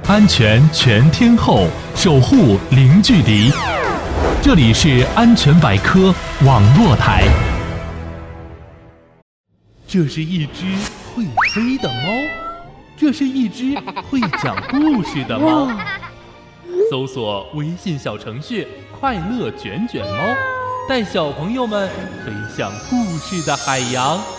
安全全天候，守护零距离。这里是安全百科网络台。这是一只会飞的猫，这是一只会讲故事的猫。搜索微信小程序“快乐卷卷猫”，带小朋友们飞向故事的海洋。